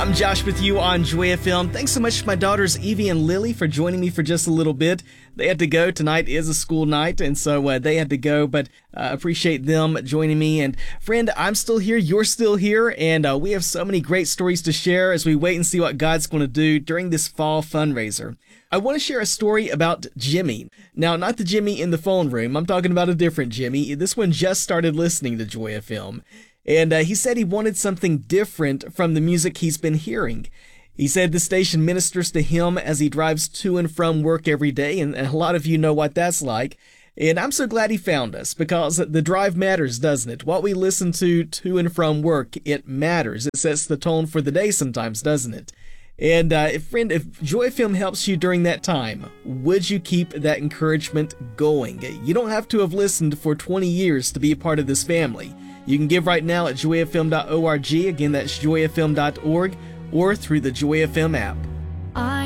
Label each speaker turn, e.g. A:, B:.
A: I'm Josh with you on Joy FM. Thanks so much to my daughters Evie and Lily for joining me for just a little bit. They had to go. Tonight is a school night, and so they had to go, but appreciate them joining me. And friend, I'm still here. You're still here, and we have so many great stories to share as we wait and see what God's going to do during this fall fundraiser. I want to share a story about Jimmy. Now, not the Jimmy in the phone room. I'm talking about a different Jimmy. This one just started listening to Joy FM. And he said he wanted something different from the music he's been hearing. He said the station ministers to him as he drives to and from work every day, and a lot of you know what that's like. And I'm so glad he found us, because the drive matters, doesn't it? What we listen to and from work, it matters. It sets the tone for the day sometimes, doesn't it? And friend, if Joy FM helps you during that time, would you keep that encouragement going? You don't have to have listened for 20 years to be a part of this family. You can give right now at joyfm.org. Again, that's joyfm.org, or through the Joy FM app.